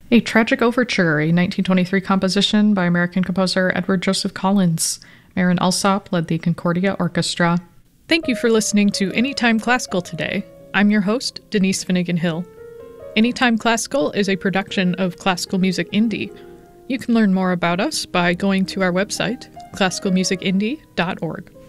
A Tragic Overture, a 1923 composition by American composer Edward Joseph Collins. Marin Alsop led the Concordia Orchestra. Thank you for listening to Anytime Classical today. I'm your host, Denise Finnegan Hill. Anytime Classical is a production of Classical Music Indie. You can learn more about us by going to our website, classicalmusicindie.org.